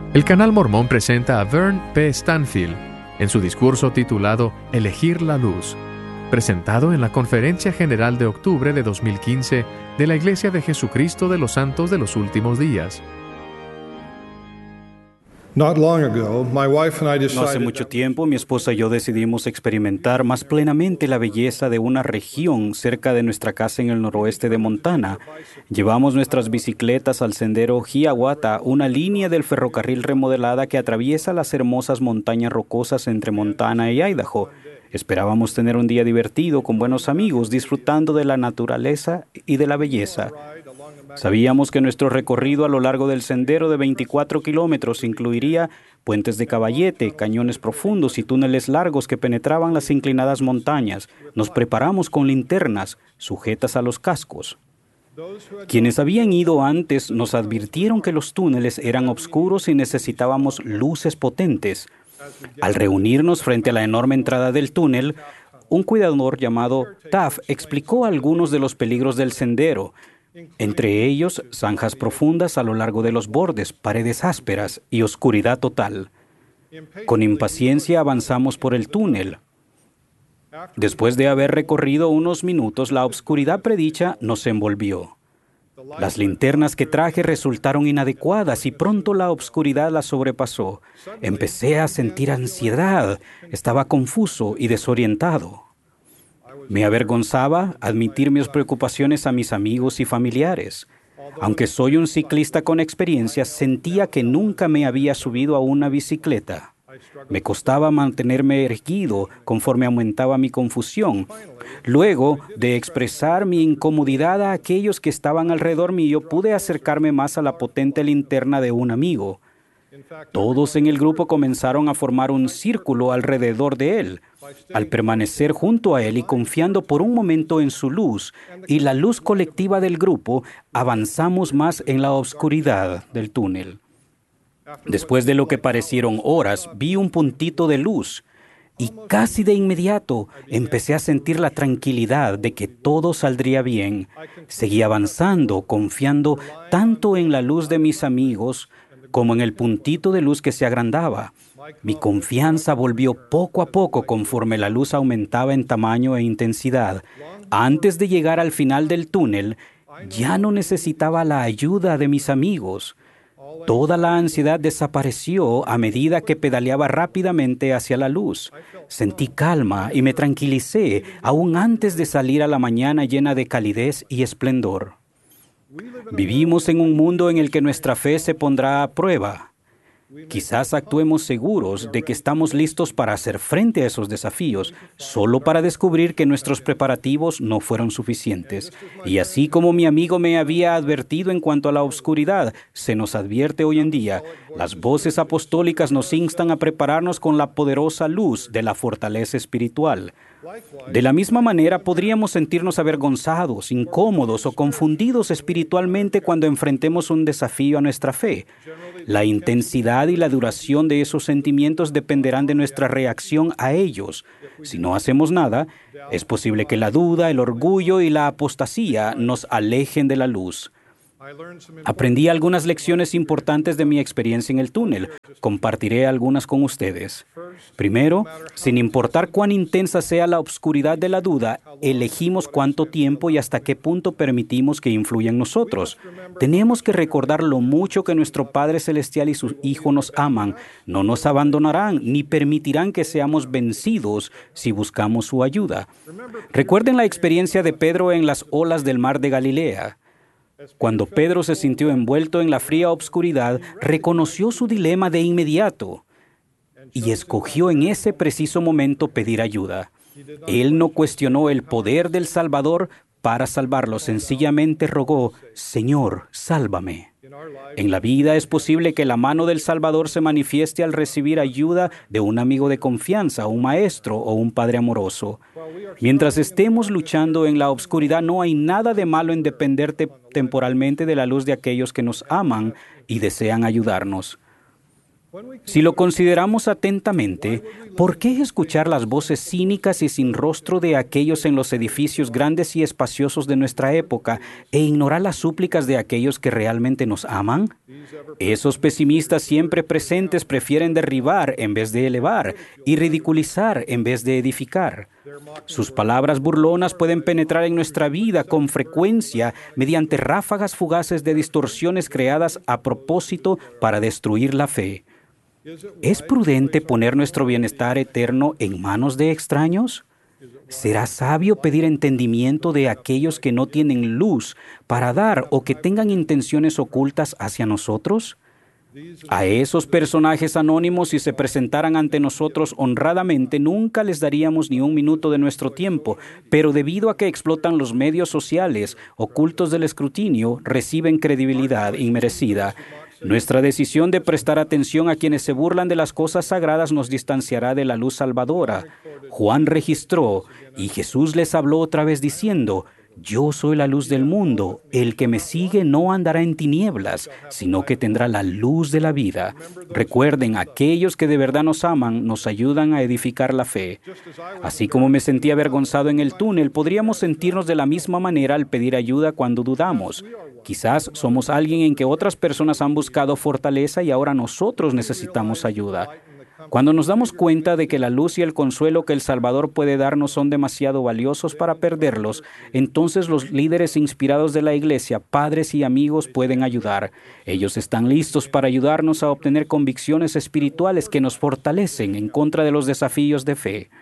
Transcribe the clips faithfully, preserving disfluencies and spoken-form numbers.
El canal Mormón presenta a Vern P. Stanfield en su discurso titulado Elegir la Luz, presentado en la Conferencia General de octubre de dos mil quince de la Iglesia de Jesucristo de los Santos de los Últimos Días. Not long ago, my wife and I No hace decided mucho tiempo, mi esposa y yo decidimos experimentar más plenamente la belleza de una región cerca de nuestra casa en el noroeste de Montana. Llevamos nuestras bicicletas al sendero Hiawatha, una línea del ferrocarril remodelada que atraviesa las hermosas montañas rocosas entre Montana y Idaho. Esperábamos tener un día divertido con buenos amigos, disfrutando de la naturaleza y de la belleza. Sabíamos que nuestro recorrido a lo largo del sendero de veinticuatro kilómetros incluiría puentes de caballete, cañones profundos y túneles largos que penetraban las inclinadas montañas. Nos preparamos con linternas sujetas a los cascos. Quienes habían ido antes nos advirtieron que los túneles eran oscuros y necesitábamos luces potentes. Al reunirnos frente a la enorme entrada del túnel, un cuidador llamado Taff explicó algunos de los peligros del sendero. Entre ellos, zanjas profundas a lo largo de los bordes, paredes ásperas y oscuridad total. Con impaciencia avanzamos por el túnel. Después de haber recorrido unos minutos, la oscuridad predicha nos envolvió. Las linternas que traje resultaron inadecuadas y pronto la oscuridad las sobrepasó. Empecé a sentir ansiedad, estaba confuso y desorientado. Me avergonzaba admitir mis preocupaciones a mis amigos y familiares. Aunque soy un ciclista con experiencia, sentía que nunca me había subido a una bicicleta. Me costaba mantenerme erguido conforme aumentaba mi confusión. Luego de expresar mi incomodidad a aquellos que estaban alrededor mío, pude acercarme más a la potente linterna de un amigo. Todos en el grupo comenzaron a formar un círculo alrededor de él. Al permanecer junto a él y confiando por un momento en su luz y la luz colectiva del grupo, avanzamos más en la oscuridad del túnel. Después de lo que parecieron horas, vi un puntito de luz y casi de inmediato empecé a sentir la tranquilidad de que todo saldría bien. Seguí avanzando, confiando tanto en la luz de mis amigos como en el puntito de luz que se agrandaba. Mi confianza volvió poco a poco conforme la luz aumentaba en tamaño e intensidad. Antes de llegar al final del túnel, ya no necesitaba la ayuda de mis amigos. Toda la ansiedad desapareció a medida que pedaleaba rápidamente hacia la luz. Sentí calma y me tranquilicé aún antes de salir a la mañana llena de calidez y esplendor. Vivimos en un mundo en el que nuestra fe se pondrá a prueba. Quizás actuemos seguros de que estamos listos para hacer frente a esos desafíos, solo para descubrir que nuestros preparativos no fueron suficientes. Y así como mi amigo me había advertido en cuanto a la oscuridad, se nos advierte hoy en día. Las voces apostólicas nos instan a prepararnos con la poderosa luz de la fortaleza espiritual. De la misma manera, podríamos sentirnos avergonzados, incómodos o confundidos espiritualmente cuando enfrentemos un desafío a nuestra fe. La intensidad y la duración de esos sentimientos dependerán de nuestra reacción a ellos. Si no hacemos nada, es posible que la duda, el orgullo y la apostasía nos alejen de la luz. Aprendí algunas lecciones importantes de mi experiencia en el túnel. Compartiré algunas con ustedes. Primero, sin importar cuán intensa sea la oscuridad de la duda, elegimos cuánto tiempo y hasta qué punto permitimos que influya en nosotros. Tenemos que recordar lo mucho que nuestro Padre Celestial y su Hijo nos aman. No nos abandonarán ni permitirán que seamos vencidos si buscamos su ayuda. Recuerden la experiencia de Pedro en las olas del mar de Galilea. Cuando Pedro se sintió envuelto en la fría oscuridad, reconoció su dilema de inmediato y escogió en ese preciso momento pedir ayuda. Él no cuestionó el poder del Salvador para salvarlo, sencillamente rogó: Señor, sálvame. En la vida es posible que la mano del Salvador se manifieste al recibir ayuda de un amigo de confianza, un maestro o un padre amoroso. Mientras estemos luchando en la oscuridad, no hay nada de malo en depender te- temporalmente de la luz de aquellos que nos aman y desean ayudarnos. Si lo consideramos atentamente, ¿por qué escuchar las voces cínicas y sin rostro de aquellos en los edificios grandes y espaciosos de nuestra época e ignorar las súplicas de aquellos que realmente nos aman? Esos pesimistas siempre presentes prefieren derribar en vez de elevar y ridiculizar en vez de edificar. Sus palabras burlonas pueden penetrar en nuestra vida con frecuencia mediante ráfagas fugaces de distorsiones creadas a propósito para destruir la fe. ¿Es prudente poner nuestro bienestar eterno en manos de extraños? ¿Será sabio pedir entendimiento de aquellos que no tienen luz para dar o que tengan intenciones ocultas hacia nosotros? A esos personajes anónimos, si se presentaran ante nosotros honradamente, nunca les daríamos ni un minuto de nuestro tiempo, pero debido a que explotan los medios sociales, ocultos del escrutinio, reciben credibilidad inmerecida. Nuestra decisión de prestar atención a quienes se burlan de las cosas sagradas nos distanciará de la luz salvadora. Juan registró, y Jesús les habló otra vez diciendo: Yo soy la luz del mundo. El que me sigue no andará en tinieblas, sino que tendrá la luz de la vida. Recuerden, aquellos que de verdad nos aman nos ayudan a edificar la fe. Así como me sentí avergonzado en el túnel, podríamos sentirnos de la misma manera al pedir ayuda cuando dudamos. Quizás somos alguien en que otras personas han buscado fortaleza y ahora nosotros necesitamos ayuda. Cuando nos damos cuenta de que la luz y el consuelo que el Salvador puede darnos son demasiado valiosos para perderlos, entonces los líderes inspirados de la Iglesia, padres y amigos pueden ayudar. Ellos están listos para ayudarnos a obtener convicciones espirituales que nos fortalecen en contra de los desafíos de fe.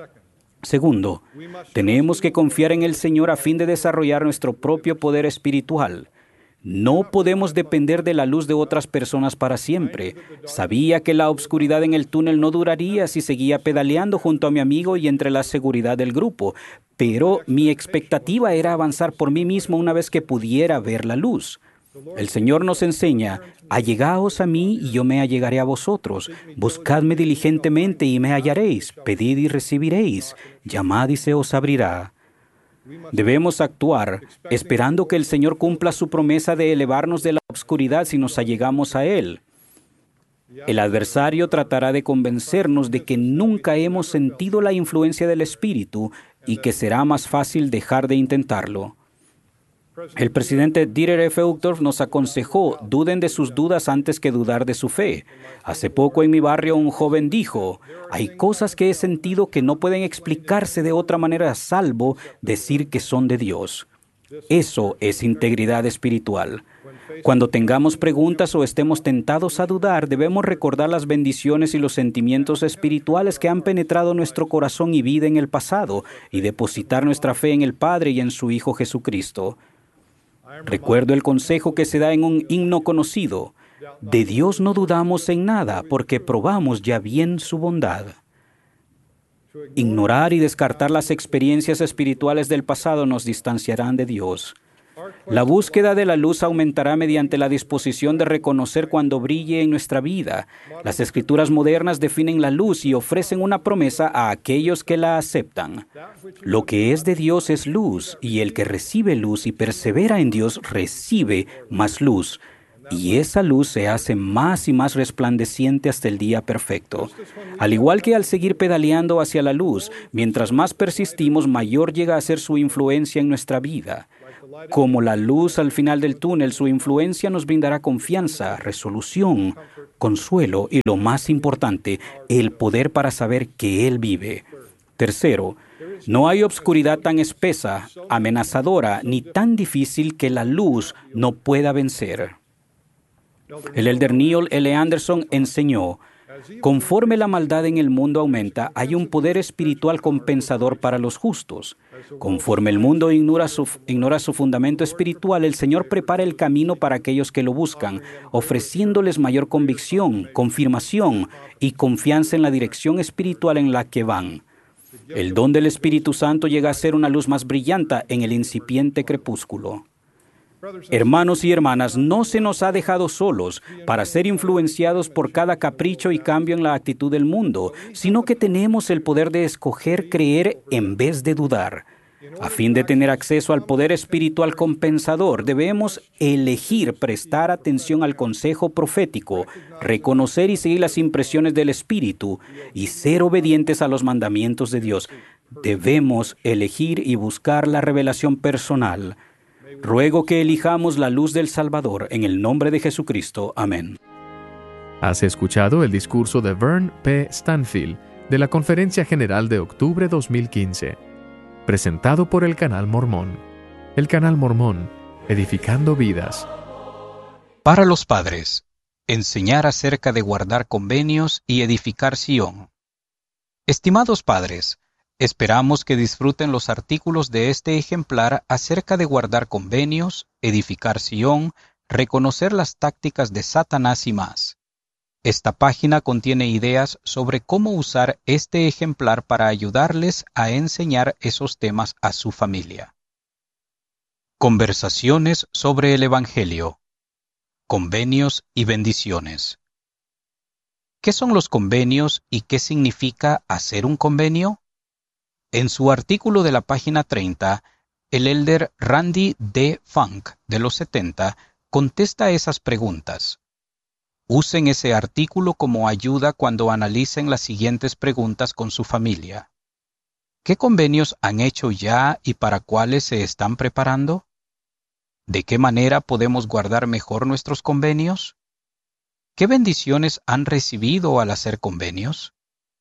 Segundo, tenemos que confiar en el Señor a fin de desarrollar nuestro propio poder espiritual. No podemos depender de la luz de otras personas para siempre. Sabía que la obscuridad en el túnel no duraría si seguía pedaleando junto a mi amigo y entre la seguridad del grupo, pero mi expectativa era avanzar por mí mismo una vez que pudiera ver la luz. El Señor nos enseña: allegaos a mí y yo me allegaré a vosotros. Buscadme diligentemente y me hallaréis. Pedid y recibiréis. Llamad y se os abrirá. Debemos actuar esperando que el Señor cumpla su promesa de elevarnos de la oscuridad si nos allegamos a Él. El adversario tratará de convencernos de que nunca hemos sentido la influencia del Espíritu y que será más fácil dejar de intentarlo. El presidente Dieter F. Uchtdorf nos aconsejó: duden de sus dudas antes que dudar de su fe. Hace poco en mi barrio un joven dijo: hay cosas que he sentido que no pueden explicarse de otra manera salvo decir que son de Dios. Eso es integridad espiritual. Cuando tengamos preguntas o estemos tentados a dudar, debemos recordar las bendiciones y los sentimientos espirituales que han penetrado nuestro corazón y vida en el pasado y depositar nuestra fe en el Padre y en su Hijo Jesucristo. Recuerdo el consejo que se da en un himno conocido: de Dios no dudamos en nada, porque probamos ya bien su bondad. Ignorar y descartar las experiencias espirituales del pasado nos distanciarán de Dios. La búsqueda de la luz aumentará mediante la disposición de reconocer cuando brille en nuestra vida. Las Escrituras modernas definen la luz y ofrecen una promesa a aquellos que la aceptan. Lo que es de Dios es luz, y el que recibe luz y persevera en Dios recibe más luz. Y esa luz se hace más y más resplandeciente hasta el día perfecto. Al igual que al seguir pedaleando hacia la luz, mientras más persistimos, mayor llega a ser su influencia en nuestra vida. Como la luz al final del túnel, su influencia nos brindará confianza, resolución, consuelo y, lo más importante, el poder para saber que Él vive. Tercero, no hay obscuridad tan espesa, amenazadora, ni tan difícil que la luz no pueda vencer. El elder Neil L. Anderson enseñó: conforme la maldad en el mundo aumenta, hay un poder espiritual compensador para los justos. Conforme el mundo ignora su, ignora su fundamento espiritual, el Señor prepara el camino para aquellos que lo buscan, ofreciéndoles mayor convicción, confirmación y confianza en la dirección espiritual en la que van. El don del Espíritu Santo llega a ser una luz más brillante en el incipiente crepúsculo. Hermanos y hermanas, no se nos ha dejado solos para ser influenciados por cada capricho y cambio en la actitud del mundo, sino que tenemos el poder de escoger creer en vez de dudar. A fin de tener acceso al poder espiritual compensador, debemos elegir prestar atención al consejo profético, reconocer y seguir las impresiones del Espíritu y ser obedientes a los mandamientos de Dios. Debemos elegir y buscar la revelación personal. Ruego que elijamos la luz del Salvador en el nombre de Jesucristo. Amén. Has escuchado el discurso de Vern P. Stanfield de la Conferencia General de octubre dos mil quince, presentado por el Canal Mormón. El Canal Mormón, edificando vidas. Para los padres, enseñar acerca de guardar convenios y edificar Sion. Estimados padres, esperamos que disfruten los artículos de este ejemplar acerca de guardar convenios, edificar Sion, reconocer las tácticas de Satanás y más. Esta página contiene ideas sobre cómo usar este ejemplar para ayudarles a enseñar esos temas a su familia. Conversaciones sobre el Evangelio. Convenios y bendiciones. ¿Qué son los convenios y qué significa hacer un convenio? En su artículo de la página treinta, el elder Randy D. Funk, de los setenta, contesta esas preguntas. Usen ese artículo como ayuda cuando analicen las siguientes preguntas con su familia. ¿Qué convenios han hecho ya y para cuáles se están preparando? ¿De qué manera podemos guardar mejor nuestros convenios? ¿Qué bendiciones han recibido al hacer convenios?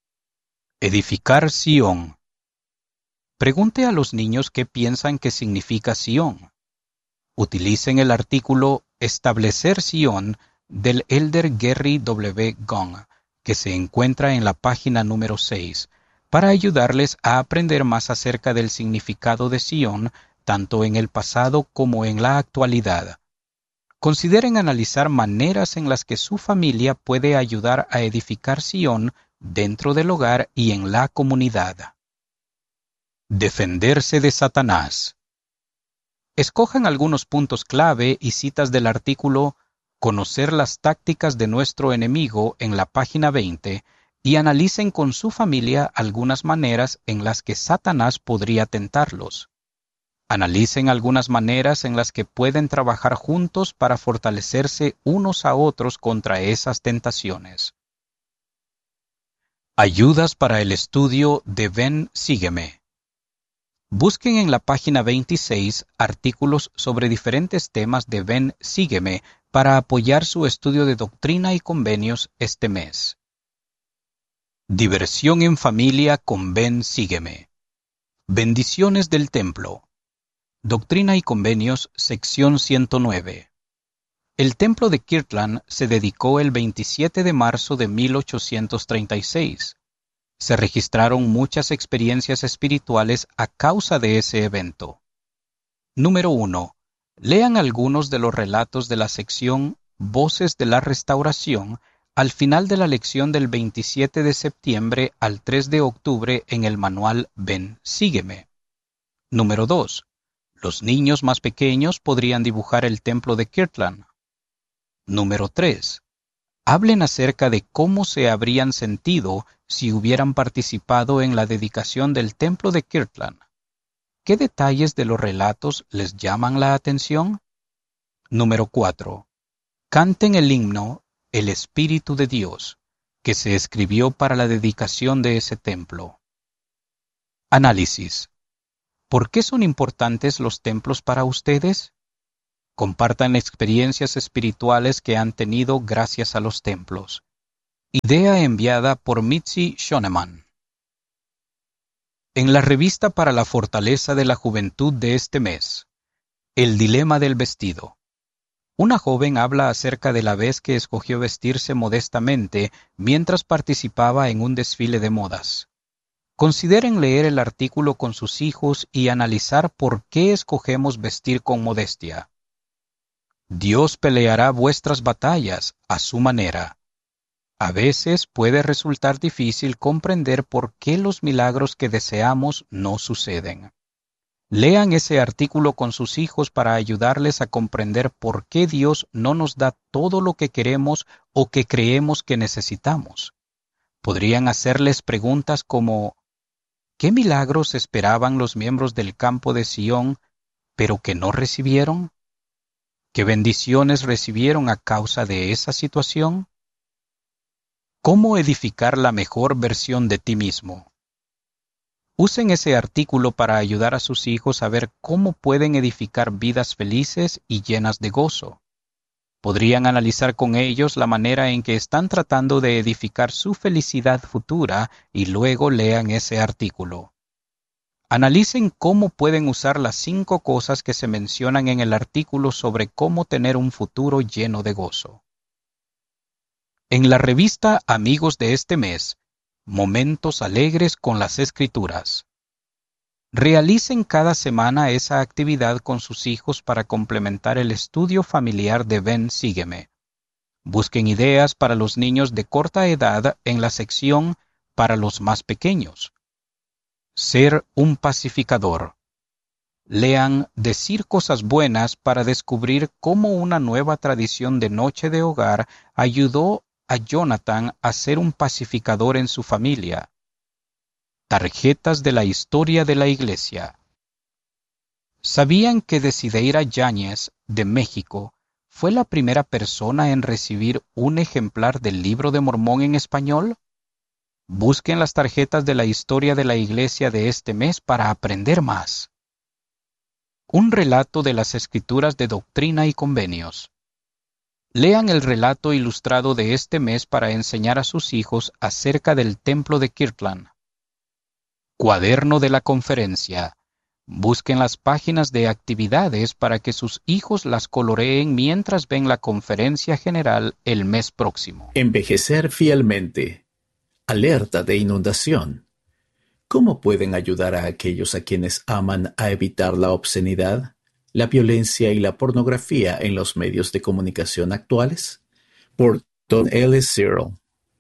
Edificar Sion. Pregunte a los niños qué piensan que significa Sion. Utilicen el artículo Establecer Sion del elder Gary W. Gong, que se encuentra en la página número seis, para ayudarles a aprender más acerca del significado de Sion, tanto en el pasado como en la actualidad. Consideren analizar maneras en las que su familia puede ayudar a edificar Sion dentro del hogar y en la comunidad. Defenderse de Satanás. Escojan algunos puntos clave y citas del artículo Conocer las tácticas de nuestro enemigo en la página veinte y analicen con su familia algunas maneras en las que Satanás podría tentarlos. Analicen algunas maneras en las que pueden trabajar juntos para fortalecerse unos a otros contra esas tentaciones. Ayudas para el estudio de Ven, Sígueme. Busquen en la página veintiséis artículos sobre diferentes temas de Ven, Sígueme para apoyar su estudio de doctrina y convenios este mes. Diversión en familia con Ven, Sígueme. Bendiciones del Templo. Doctrina y Convenios, sección ciento nueve. El templo de Kirtland se dedicó el veintisiete de marzo de mil ochocientos treinta y seis. Se registraron muchas experiencias espirituales a causa de ese evento. Número uno. Lean algunos de los relatos de la sección Voces de la Restauración al final de la lección del veintisiete de septiembre al tres de octubre en el manual Ven, Sígueme. Número dos. Los niños más pequeños podrían dibujar el templo de Kirtland. Número tres. Hablen acerca de cómo se habrían sentido si hubieran participado en la dedicación del templo de Kirtland. ¿Qué detalles de los relatos les llaman la atención? Número cuatro. Canten el himno El Espíritu de Dios, que se escribió para la dedicación de ese templo. Análisis. ¿Por qué son importantes los templos para ustedes? Compartan experiencias espirituales que han tenido gracias a los templos. Idea enviada por Mitzi Shoneman. En la revista para la fortaleza de la juventud de este mes, El dilema del vestido. Una joven habla acerca de la vez que escogió vestirse modestamente mientras participaba en un desfile de modas. Consideren leer el artículo con sus hijos y analizar por qué escogemos vestir con modestia. Dios peleará vuestras batallas a su manera. A veces puede resultar difícil comprender por qué los milagros que deseamos no suceden. Lean ese artículo con sus hijos para ayudarles a comprender por qué Dios no nos da todo lo que queremos o que creemos que necesitamos. Podrían hacerles preguntas como: ¿Qué milagros esperaban los miembros del campo de Sión, pero que no recibieron? ¿Qué bendiciones recibieron a causa de esa situación? ¿Cómo edificar la mejor versión de ti mismo? Usen ese artículo para ayudar a sus hijos a ver cómo pueden edificar vidas felices y llenas de gozo. Podrían analizar con ellos la manera en que están tratando de edificar su felicidad futura y luego lean ese artículo. Analicen cómo pueden usar las cinco cosas que se mencionan en el artículo sobre cómo tener un futuro lleno de gozo. En la revista Amigos de este mes, Momentos Alegres con las Escrituras. Realicen cada semana esa actividad con sus hijos para complementar el estudio familiar de Ven, Sígueme. Busquen ideas para los niños de corta edad en la sección para los más pequeños. Ser un pacificador. Lean Decir cosas buenas para descubrir cómo una nueva tradición de noche de hogar ayudó a Jonathan a ser un pacificador en su familia. Tarjetas de la historia de la Iglesia. ¿Sabían que Desideira Yáñez, de México, fue la primera persona en recibir un ejemplar del Libro de Mormón en español? Busquen las tarjetas de la historia de la Iglesia de este mes para aprender más. Un relato de las Escrituras de Doctrina y Convenios. Lean el relato ilustrado de este mes para enseñar a sus hijos acerca del Templo de Kirtland. Cuaderno de la Conferencia. Busquen las páginas de actividades para que sus hijos las coloreen mientras ven la conferencia general el mes próximo. Envejecer fielmente. Alerta de inundación. ¿Cómo pueden ayudar a aquellos a quienes aman a evitar la obscenidad, la violencia y la pornografía en los medios de comunicación actuales? Por Don Ellis Cyril.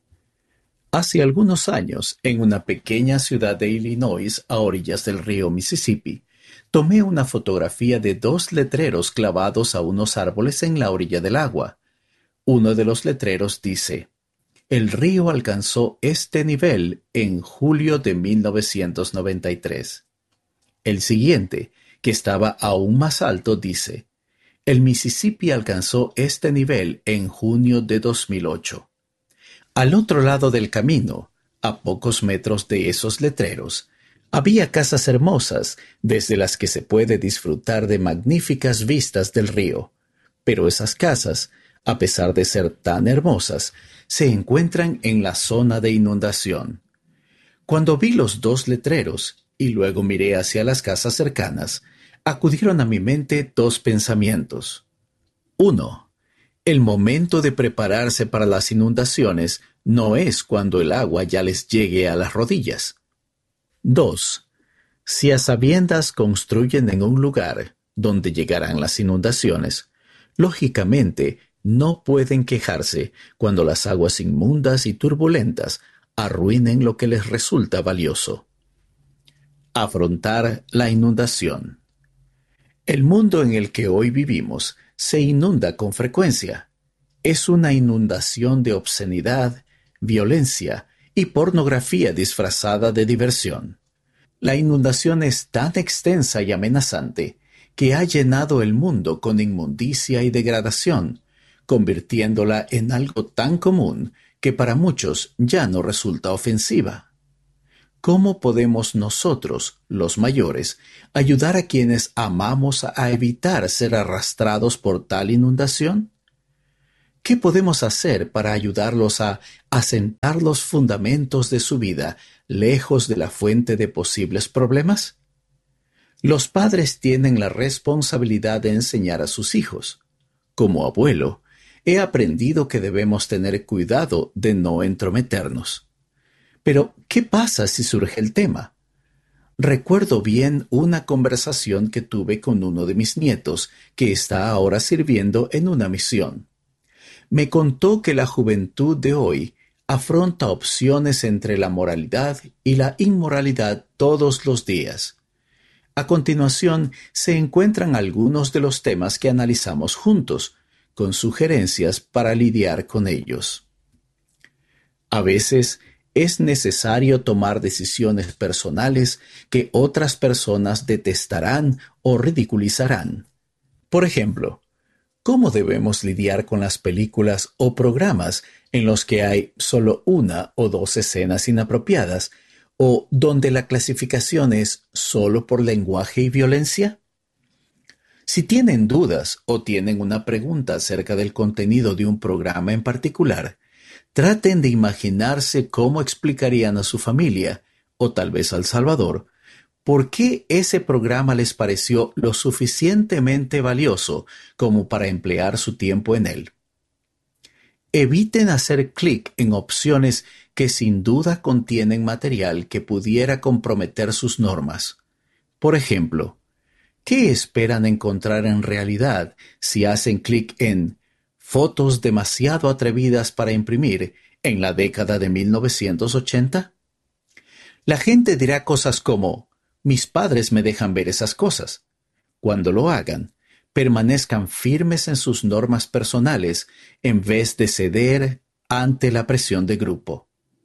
Hace algunos años, en una pequeña ciudad de Illinois a orillas del río Mississippi, tomé una fotografía de dos letreros clavados a unos árboles en la orilla del agua. Uno de los letreros dice: "El río alcanzó este nivel en julio de mil novecientos noventa y tres". El siguiente, que estaba aún más alto, dice: "El Mississippi alcanzó este nivel en junio de dos mil ocho". Al otro lado del camino, a pocos metros de esos letreros, había casas hermosas desde las que se puede disfrutar de magníficas vistas del río. Pero esas casas, a pesar de ser tan hermosas, se encuentran en la zona de inundación. Cuando vi los dos letreros y luego miré hacia las casas cercanas, acudieron a mi mente dos pensamientos. Uno, el momento de prepararse para las inundaciones no es cuando el agua ya les llegue a las rodillas. Dos, si a sabiendas construyen en un lugar donde llegarán las inundaciones, lógicamente no pueden quejarse cuando las aguas inmundas y turbulentas arruinen lo que les resulta valioso. Afrontar la inundación. El mundo en el que hoy vivimos se inunda con frecuencia. Es una inundación de obscenidad, violencia y pornografía disfrazada de diversión. La inundación es tan extensa y amenazante que ha llenado el mundo con inmundicia y degradación, convirtiéndola en algo tan común que para muchos ya no resulta ofensiva. ¿Cómo podemos nosotros, los mayores, ayudar a quienes amamos a evitar ser arrastrados por tal inundación? ¿Qué podemos hacer para ayudarlos a asentar los fundamentos de su vida lejos de la fuente de posibles problemas? Los padres tienen la responsabilidad de enseñar a sus hijos. Como abuelo, he aprendido que debemos tener cuidado de no entrometernos. Pero, ¿qué pasa si surge el tema? Recuerdo bien una conversación que tuve con uno de mis nietos, que está ahora sirviendo en una misión. Me contó que la juventud de hoy afronta opciones entre la moralidad y la inmoralidad todos los días. A continuación, se encuentran algunos de los temas que analizamos juntos, con sugerencias para lidiar con ellos. A veces, es necesario tomar decisiones personales que otras personas detestarán o ridiculizarán. Por ejemplo, ¿cómo debemos lidiar con las películas o programas en los que hay solo una o dos escenas inapropiadas o donde la clasificación es solo por lenguaje y violencia? Si tienen dudas o tienen una pregunta acerca del contenido de un programa en particular, traten de imaginarse cómo explicarían a su familia, o tal vez al Salvador, por qué ese programa les pareció lo suficientemente valioso como para emplear su tiempo en él. Eviten hacer clic en opciones que sin duda contienen material que pudiera comprometer sus normas. Por ejemplo, ¿qué esperan encontrar en realidad si hacen clic en fotos demasiado atrevidas para imprimir en la década de mil novecientos ochenta? La gente dirá cosas como, mis padres me dejan ver esas cosas. Cuando lo hagan, permanezcan firmes en sus normas personales en vez de ceder ante la presión de grupo.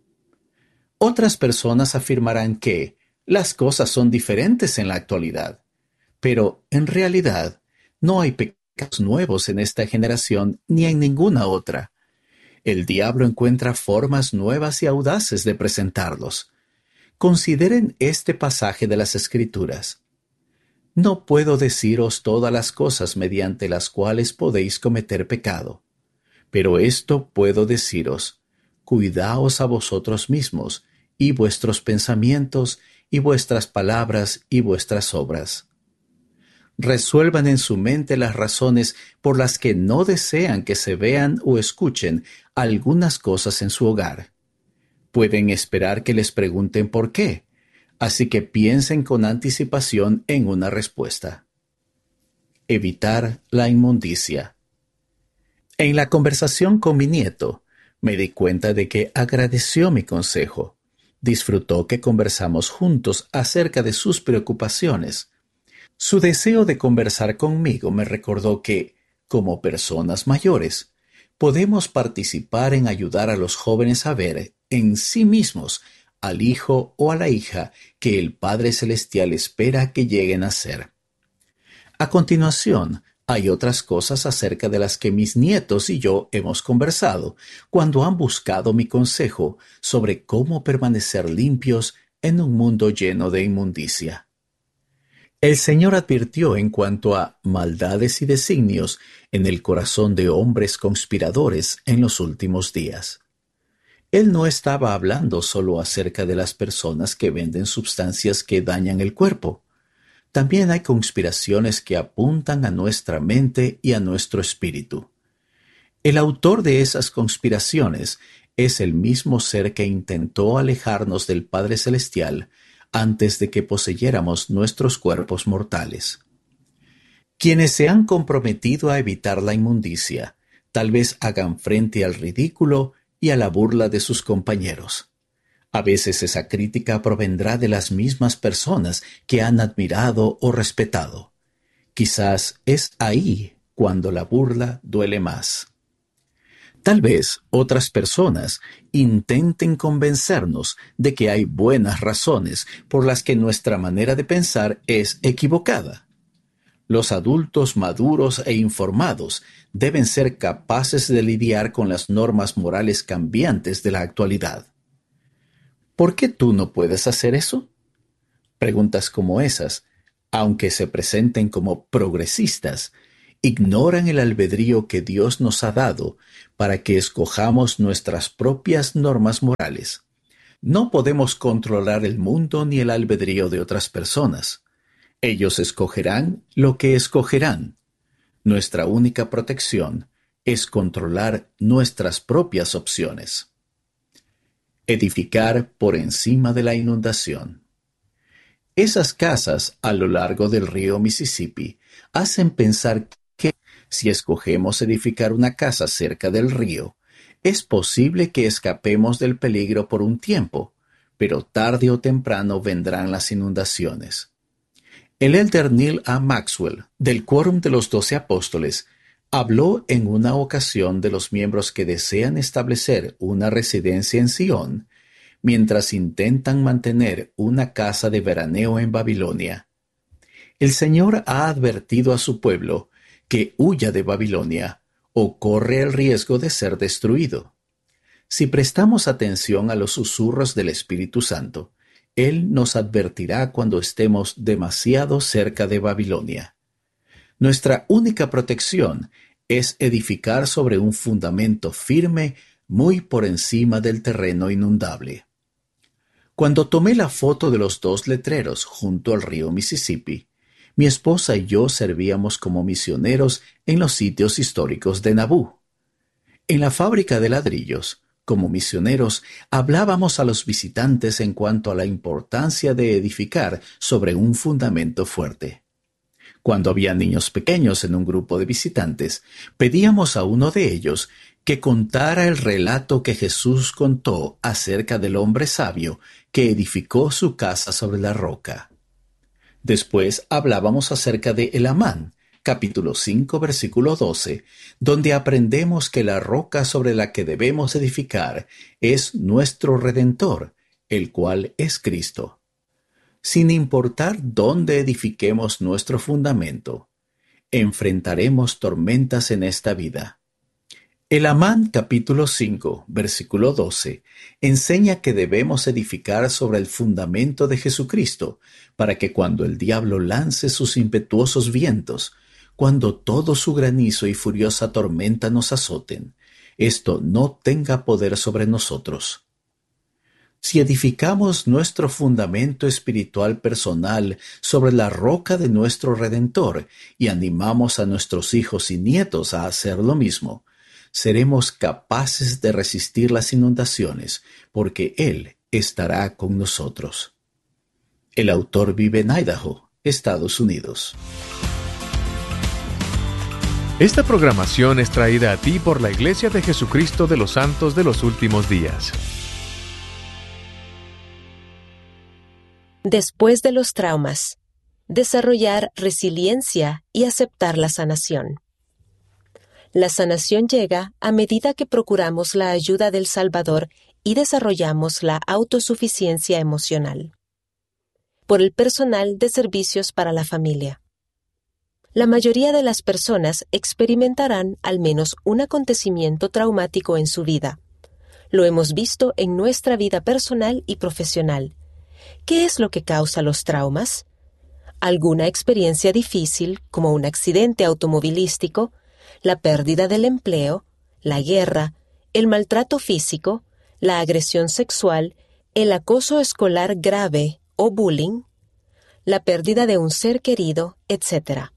Otras personas afirmarán que las cosas son diferentes en la actualidad, pero en realidad no hay pecados nuevos en esta generación ni en ninguna otra. El diablo encuentra formas nuevas y audaces de presentarlos. Consideren este pasaje de las Escrituras. No puedo deciros todas las cosas mediante las cuales podéis cometer pecado, pero esto puedo deciros, cuidaos a vosotros mismos, y vuestros pensamientos, y vuestras palabras, y vuestras obras. Resuelvan en su mente las razones por las que no desean que se vean o escuchen algunas cosas en su hogar. Pueden esperar que les pregunten por qué, así que piensen con anticipación en una respuesta. Evitar la inmundicia. En la conversación con mi nieto, me di cuenta de que agradeció mi consejo. Disfrutó que conversamos juntos acerca de sus preocupaciones. Su deseo de conversar conmigo me recordó que, como personas mayores, podemos participar en ayudar a los jóvenes a ver en sí mismos al hijo o a la hija que el Padre Celestial espera que lleguen a ser. A continuación, hay otras cosas acerca de las que mis nietos y yo hemos conversado cuando han buscado mi consejo sobre cómo permanecer limpios en un mundo lleno de inmundicia. El Señor advirtió en cuanto a maldades y designios en el corazón de hombres conspiradores en los últimos días. Él no estaba hablando solo acerca de las personas que venden sustancias que dañan el cuerpo. También hay conspiraciones que apuntan a nuestra mente y a nuestro espíritu. El autor de esas conspiraciones es el mismo ser que intentó alejarnos del Padre Celestial antes de que poseyéramos nuestros cuerpos mortales. Quienes se han comprometido a evitar la inmundicia, tal vez hagan frente al ridículo y a la burla de sus compañeros. A veces esa crítica provendrá de las mismas personas que han admirado o respetado. Quizás es ahí cuando la burla duele más. Tal vez otras personas intenten convencernos de que hay buenas razones por las que nuestra manera de pensar es equivocada. Los adultos maduros e informados deben ser capaces de lidiar con las normas morales cambiantes de la actualidad. ¿Por qué tú no puedes hacer eso? Preguntas como esas, aunque se presenten como progresistas, ignoran el albedrío que Dios nos ha dado para que escojamos nuestras propias normas morales. No podemos controlar el mundo ni el albedrío de otras personas. Ellos escogerán lo que escogerán. Nuestra única protección es controlar nuestras propias opciones. Edificar por encima de la inundación. Esas casas a lo largo del río Mississippi hacen pensar que, si escogemos edificar una casa cerca del río, es posible que escapemos del peligro por un tiempo, pero tarde o temprano vendrán las inundaciones. El elder Neil A. Maxwell, del Quórum de los Doce Apóstoles, habló en una ocasión de los miembros que desean establecer una residencia en Sion, mientras intentan mantener una casa de veraneo en Babilonia. El Señor ha advertido a su pueblo que huya de Babilonia o corre el riesgo de ser destruido. Si prestamos atención a los susurros del Espíritu Santo, Él nos advertirá cuando estemos demasiado cerca de Babilonia. Nuestra única protección es edificar sobre un fundamento firme muy por encima del terreno inundable. Cuando tomé la foto de los dos letreros junto al río Mississippi, mi esposa y yo servíamos como misioneros en los sitios históricos de Nabú. En la fábrica de ladrillos, como misioneros, hablábamos a los visitantes en cuanto a la importancia de edificar sobre un fundamento fuerte. Cuando había niños pequeños en un grupo de visitantes, pedíamos a uno de ellos que contara el relato que Jesús contó acerca del hombre sabio que edificó su casa sobre la roca. Después hablábamos acerca de Elamán, capítulo cinco, versículo doce, donde aprendemos que la roca sobre la que debemos edificar es nuestro Redentor, el cual es Cristo. Sin importar dónde edifiquemos nuestro fundamento, enfrentaremos tormentas en esta vida. Elamán capítulo cinco, versículo doce, enseña que debemos edificar sobre el fundamento de Jesucristo, para que cuando el diablo lance sus impetuosos vientos, cuando todo su granizo y furiosa tormenta nos azoten, esto no tenga poder sobre nosotros. Si edificamos nuestro fundamento espiritual personal sobre la roca de nuestro Redentor y animamos a nuestros hijos y nietos a hacer lo mismo, seremos capaces de resistir las inundaciones, porque Él estará con nosotros. El autor vive en Idaho, Estados Unidos. Esta programación es traída a ti por la Iglesia de Jesucristo de los Santos de los Últimos Días. Después de los traumas, desarrollar resiliencia y aceptar la sanación. La sanación llega a medida que procuramos la ayuda del Salvador y desarrollamos la autosuficiencia emocional. Por el personal de servicios para la familia. La mayoría de las personas experimentarán al menos un acontecimiento traumático en su vida. Lo hemos visto en nuestra vida personal y profesional. ¿Qué es lo que causa los traumas? Alguna experiencia difícil, como un accidente automovilístico, la pérdida del empleo, la guerra, el maltrato físico, la agresión sexual, el acoso escolar grave o bullying, la pérdida de un ser querido, etcétera.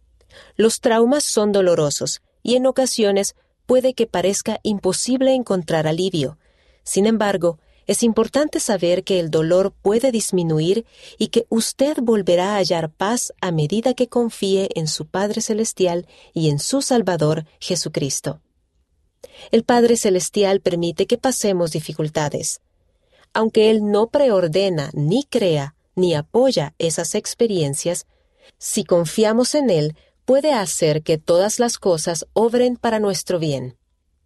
Los traumas son dolorosos y en ocasiones puede que parezca imposible encontrar alivio. Sin embargo, es importante saber que el dolor puede disminuir y que usted volverá a hallar paz a medida que confíe en su Padre Celestial y en su Salvador, Jesucristo. El Padre Celestial permite que pasemos dificultades. Aunque Él no preordena, ni crea, ni apoya esas experiencias, si confiamos en Él, puede hacer que todas las cosas obren para nuestro bien.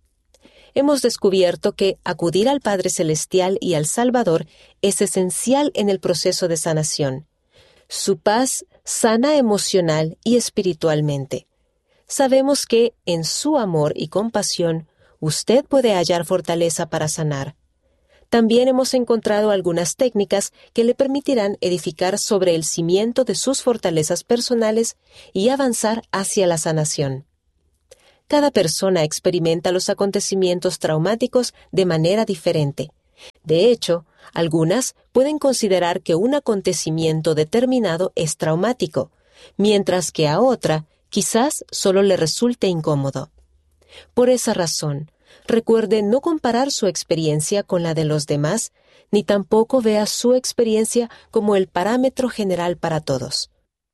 Hemos descubierto que acudir al Padre Celestial y al Salvador es esencial en el proceso de sanación. Su paz sana emocional y espiritualmente. Sabemos que, en su amor y compasión, usted puede hallar fortaleza para sanar. También hemos encontrado algunas técnicas que le permitirán edificar sobre el cimiento de sus fortalezas personales y avanzar hacia la sanación. Cada persona experimenta los acontecimientos traumáticos de manera diferente. De hecho, algunas pueden considerar que un acontecimiento determinado es traumático, mientras que a otra quizás solo le resulte incómodo. Por esa razón, recuerde no comparar su experiencia con la de los demás, ni tampoco vea su experiencia como el parámetro general para todos.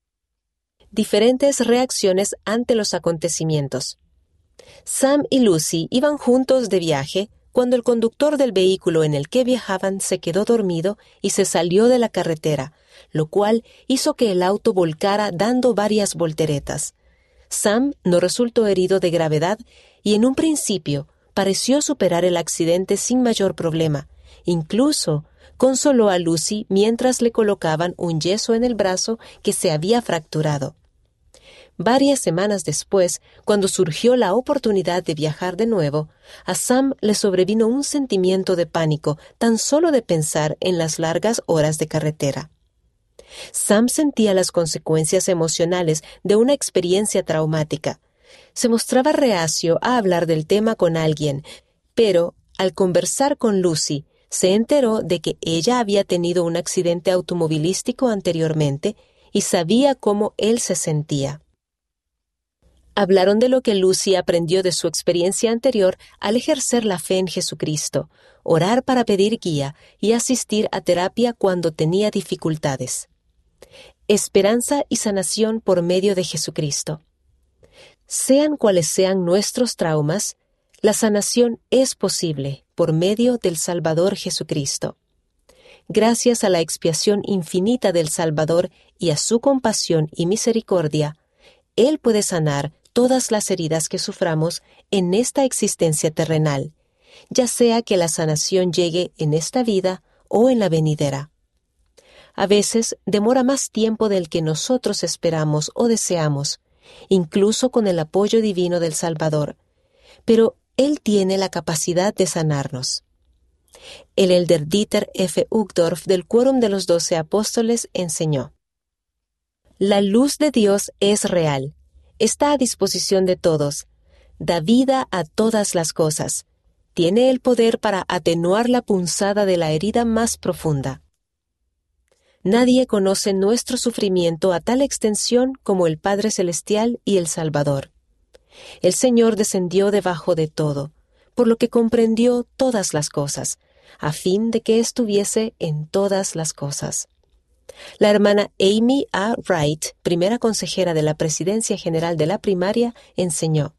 Diferentes reacciones ante los acontecimientos. Sam y Lucy iban juntos de viaje cuando el conductor del vehículo en el que viajaban se quedó dormido y se salió de la carretera, lo cual hizo que el auto volcara dando varias volteretas. Sam no resultó herido de gravedad y en un principio pareció superar el accidente sin mayor problema, Incluso consoló a Lucy mientras le colocaban un yeso en el brazo que se había fracturado. Varias semanas después, cuando surgió la oportunidad de viajar de nuevo, a Sam le sobrevino un sentimiento de pánico tan solo de pensar en las largas horas de carretera. Sam sentía las consecuencias emocionales de una experiencia traumática. Se mostraba reacio a hablar del tema con alguien, pero al conversar con Lucy, se enteró de que ella había tenido un accidente automovilístico anteriormente y sabía cómo él se sentía. Hablaron de lo que Lucy aprendió de su experiencia anterior al ejercer la fe en Jesucristo, orar para pedir guía y asistir a terapia cuando tenía dificultades. Esperanza y sanación por medio de Jesucristo. Sean cuales sean nuestros traumas, la sanación es posible por medio del Salvador Jesucristo. Gracias a la expiación infinita del Salvador y a su compasión y misericordia, Él puede sanar todas las heridas que suframos en esta existencia terrenal, ya sea que la sanación llegue en esta vida o en la venidera. A veces demora más tiempo del que nosotros esperamos o deseamos, incluso con el apoyo divino del Salvador, pero Él tiene la capacidad de sanarnos. El elder Dieter F. Uchtdorf del Quórum de los Doce Apóstoles enseñó: La luz de Dios es real, está a disposición de todos, da vida a todas las cosas, tiene el poder para atenuar la punzada de la herida más profunda. Nadie conoce nuestro sufrimiento a tal extensión como el Padre Celestial y el Salvador. El Señor descendió debajo de todo, por lo que comprendió todas las cosas, a fin de que estuviese en todas las cosas. La hermana Amy A. Wright, primera consejera de la Presidencia General de la Primaria, enseñó: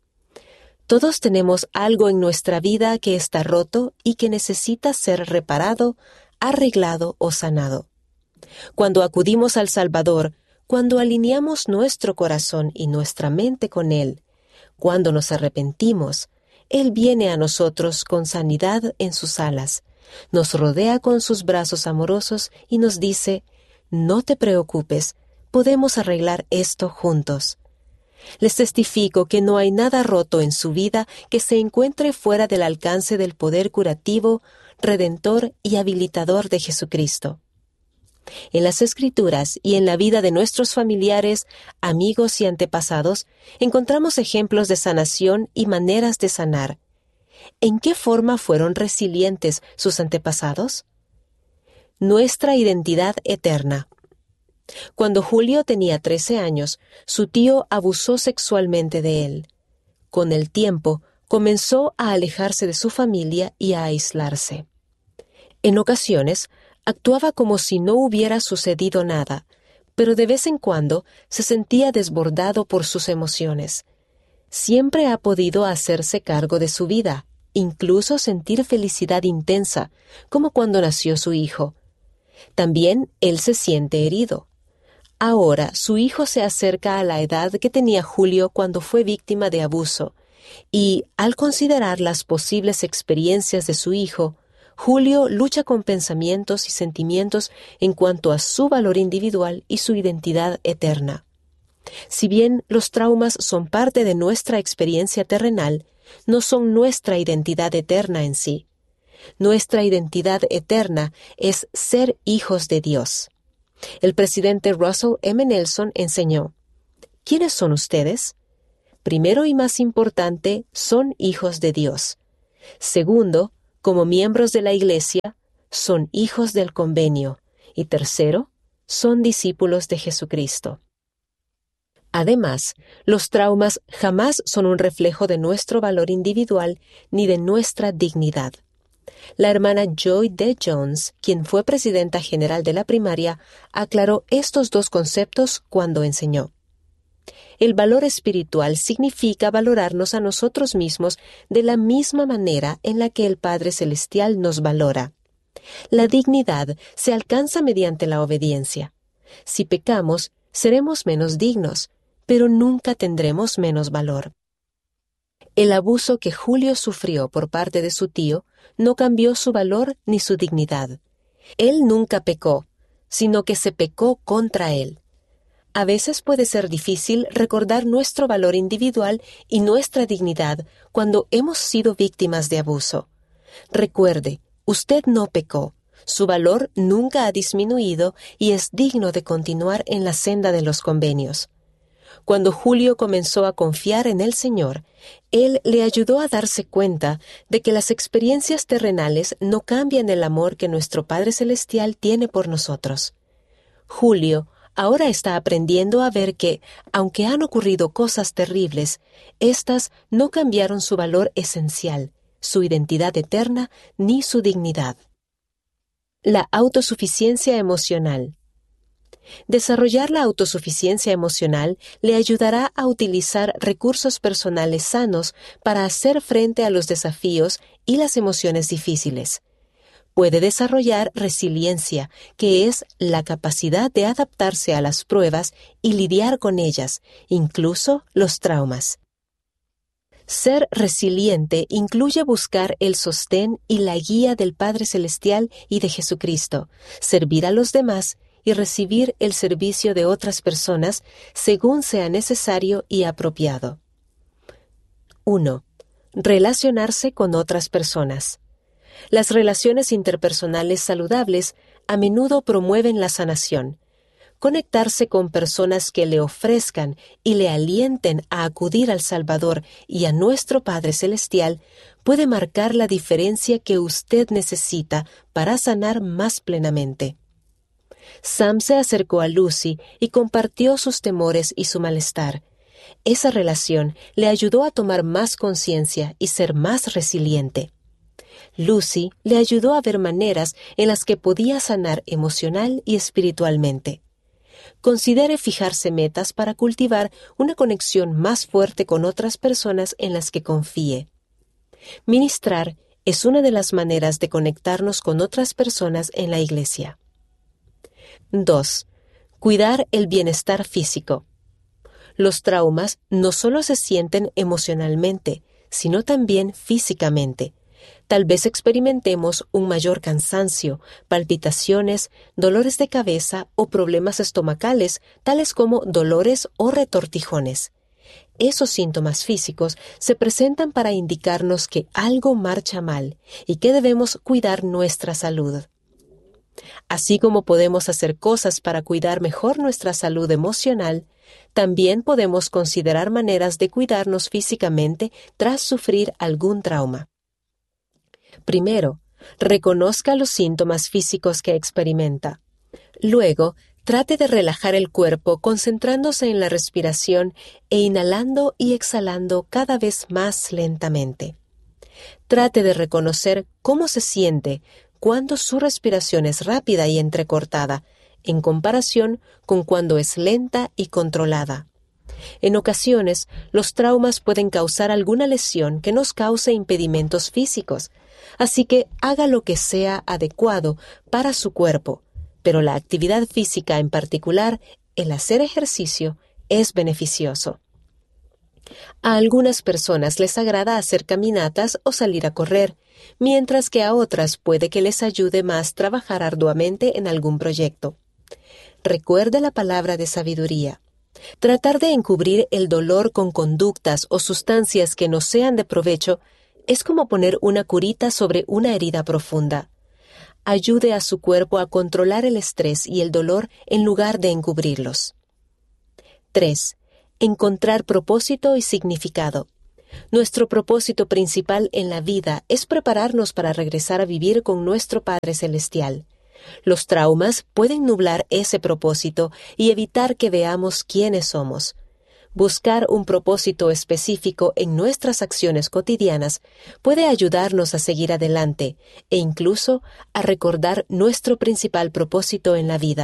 Todos tenemos algo en nuestra vida que está roto y que necesita ser reparado, arreglado o sanado. Cuando acudimos al Salvador, cuando alineamos nuestro corazón y nuestra mente con Él, cuando nos arrepentimos, Él viene a nosotros con sanidad en sus alas, nos rodea con sus brazos amorosos y nos dice: no te preocupes, podemos arreglar esto juntos. Les testifico que no hay nada roto en su vida que se encuentre fuera del alcance del poder curativo, redentor y habilitador de Jesucristo. En las Escrituras y en la vida de nuestros familiares, amigos y antepasados, encontramos ejemplos de sanación y maneras de sanar. ¿En qué forma fueron resilientes sus antepasados? Nuestra identidad eterna. Cuando Julio tenía trece años, su tío abusó sexualmente de él. Con el tiempo, comenzó a alejarse de su familia y a aislarse. En ocasiones, actuaba como si no hubiera sucedido nada, pero de vez en cuando se sentía desbordado por sus emociones. Siempre ha podido hacerse cargo de su vida, incluso sentir felicidad intensa, como cuando nació su hijo. También él se siente herido. Ahora su hijo se acerca a la edad que tenía Julio cuando fue víctima de abuso, y al considerar las posibles experiencias de su hijo, Julio lucha con pensamientos y sentimientos en cuanto a su valor individual y su identidad eterna. Si bien los traumas son parte de nuestra experiencia terrenal, no son nuestra identidad eterna en sí. Nuestra identidad eterna es ser hijos de Dios. El presidente Russell M. Nelson enseñó: ¿quiénes son ustedes? Primero y más importante, son hijos de Dios. Segundo, como miembros de la Iglesia, son hijos del convenio. Y tercero, son discípulos de Jesucristo. Además, los traumas jamás son un reflejo de nuestro valor individual ni de nuestra dignidad. La hermana Joy D. Jones, quien fue presidenta general de la primaria, aclaró estos dos conceptos cuando enseñó: el valor espiritual significa valorarnos a nosotros mismos de la misma manera en la que el Padre Celestial nos valora. La dignidad se alcanza mediante la obediencia. Si pecamos, seremos menos dignos, pero nunca tendremos menos valor. El abuso que Julio sufrió por parte de su tío no cambió su valor ni su dignidad. Él nunca pecó, sino que se pecó contra él. A veces puede ser difícil recordar nuestro valor individual y nuestra dignidad cuando hemos sido víctimas de abuso. Recuerde, usted no pecó, su valor nunca ha disminuido y es digno de continuar en la senda de los convenios. Cuando Julio comenzó a confiar en el Señor, Él le ayudó a darse cuenta de que las experiencias terrenales no cambian el amor que nuestro Padre Celestial tiene por nosotros. Julio ahora está aprendiendo a ver que, aunque han ocurrido cosas terribles, éstas no cambiaron su valor esencial, su identidad eterna, ni su dignidad. La autosuficiencia emocional. Desarrollar la autosuficiencia emocional le ayudará a utilizar recursos personales sanos para hacer frente a los desafíos y las emociones difíciles. Puede desarrollar resiliencia, que es la capacidad de adaptarse a las pruebas y lidiar con ellas, incluso los traumas. Ser resiliente incluye buscar el sostén y la guía del Padre Celestial y de Jesucristo, servir a los demás y recibir el servicio de otras personas según sea necesario y apropiado. uno. Relacionarse con otras personas. Las relaciones interpersonales saludables a menudo promueven la sanación. Conectarse con personas que le ofrezcan y le alienten a acudir al Salvador y a nuestro Padre Celestial puede marcar la diferencia que usted necesita para sanar más plenamente. Sam se acercó a Lucy y compartió sus temores y su malestar. Esa relación le ayudó a tomar más conciencia y ser más resiliente. Lucy le ayudó a ver maneras en las que podía sanar emocional y espiritualmente. Considere fijarse metas para cultivar una conexión más fuerte con otras personas en las que confíe. Ministrar es una de las maneras de conectarnos con otras personas en la iglesia. dos. Cuidar el bienestar físico. Los traumas no solo se sienten emocionalmente, sino también físicamente. Tal vez experimentemos un mayor cansancio, palpitaciones, dolores de cabeza o problemas estomacales, tales como dolores o retortijones. Esos síntomas físicos se presentan para indicarnos que algo marcha mal y que debemos cuidar nuestra salud. Así como podemos hacer cosas para cuidar mejor nuestra salud emocional, también podemos considerar maneras de cuidarnos físicamente tras sufrir algún trauma. Primero, reconozca los síntomas físicos que experimenta. Luego, trate de relajar el cuerpo concentrándose en la respiración e inhalando y exhalando cada vez más lentamente. Trate de reconocer cómo se siente cuando su respiración es rápida y entrecortada, en comparación con cuando es lenta y controlada. En ocasiones, los traumas pueden causar alguna lesión que nos cause impedimentos físicos, así que haga lo que sea adecuado para su cuerpo, pero la actividad física en particular, el hacer ejercicio, es beneficioso. A algunas personas les agrada hacer caminatas o salir a correr, mientras que a otras puede que les ayude más trabajar arduamente en algún proyecto. Recuerde la palabra de sabiduría. Tratar de encubrir el dolor con conductas o sustancias que no sean de provecho es como poner una curita sobre una herida profunda. Ayude a su cuerpo a controlar el estrés y el dolor en lugar de encubrirlos. tres. Encontrar propósito y significado. Nuestro propósito principal en la vida es prepararnos para regresar a vivir con nuestro Padre Celestial. Los traumas pueden nublar ese propósito y evitar que veamos quiénes somos. Buscar un propósito específico en nuestras acciones cotidianas puede ayudarnos a seguir adelante e incluso a recordar nuestro principal propósito en la vida.